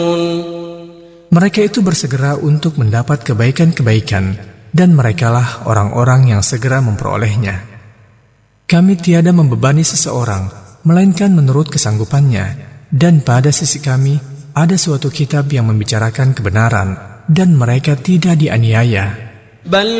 Mereka itu bersegera untuk mendapat kebaikan-kebaikan, dan merekalah orang-orang yang segera memperolehnya. Kami tiada membebani seseorang, melainkan menurut kesanggupannya, dan pada sisi kami ada suatu kitab yang membicarakan kebenaran, dan mereka tidak dianiaya. بل